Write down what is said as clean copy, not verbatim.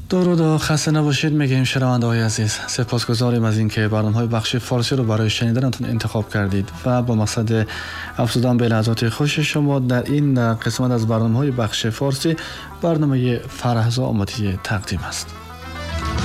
درود و خسته نباشید میگیم شنونده های عزیز. سپاسگزاریم از اینکه برنامه‌های بخش فارسی رو برای شنیدنتون انتخاب کردید و با مقصد افزودن به لحظات خوش شما در این قسمت از برنامه‌های بخش فارسی برنامه فرهزا آمادی تقدیم است.